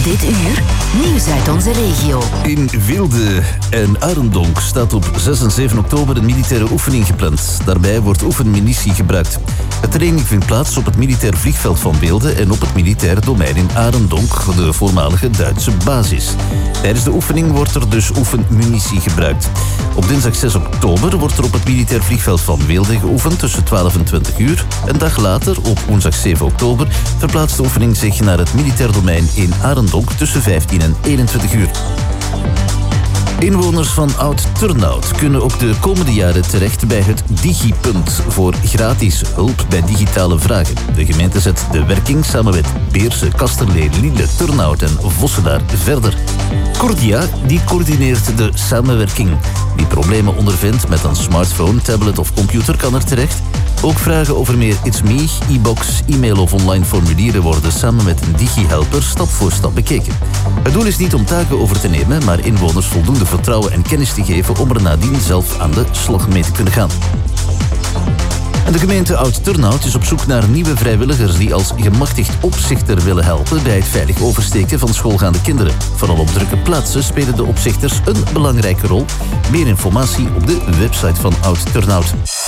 Dit uur, nieuws uit onze regio. In Weelde en Arendonk staat op 6 en 7 oktober een militaire oefening gepland. Daarbij wordt oefenmunitie gebruikt. De training vindt plaats op het militair vliegveld van Weelde en op het militaire domein in Arendonk, de voormalige Duitse basis. Tijdens de oefening wordt er dus oefenmunitie gebruikt. Op dinsdag 6 oktober wordt er op het militair vliegveld van Weelde geoefend tussen 12 en 20 uur. Een dag later, op woensdag 7 oktober, verplaatst de oefening zich naar het militair domein in Arendonk tussen 15 en 21 uur. Inwoners van Oud-Turnhout kunnen ook de komende jaren terecht bij het Digipunt voor gratis hulp bij digitale vragen. De gemeente zet de werking samen met Beerse, Kasterlee, Lille, Turnhout en Vossenaar verder. Cordia die coördineert de samenwerking. Wie problemen ondervindt met een smartphone, tablet of computer kan er terecht. Ook vragen over meer It's Me, e-box, e-mail of online formulieren worden samen met een DigiHelper stap voor stap bekeken. Het doel is niet om taken over te nemen, maar inwoners voldoende vertrouwen en kennis te geven om er nadien zelf aan de slag mee te kunnen gaan. En de gemeente Oud-Turnhout is op zoek naar nieuwe vrijwilligers die als gemachtigd opzichter willen helpen bij het veilig oversteken van schoolgaande kinderen. Vooral op drukke plaatsen spelen de opzichters een belangrijke rol. Meer informatie op de website van Oud-Turnhout.